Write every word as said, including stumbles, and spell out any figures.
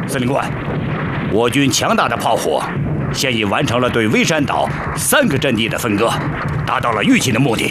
司令官，我军强大的炮火现已完成了对微山岛三个阵地的分割，达到了预期的目的。